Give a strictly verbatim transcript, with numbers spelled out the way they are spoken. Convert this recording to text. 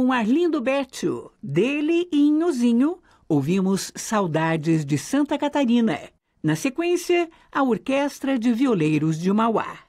com Arlindo Bétio. Dele e Inhozinho, ouvimos Saudades de Santa Catarina. Na sequência, a Orquestra de Violeiros de Mauá.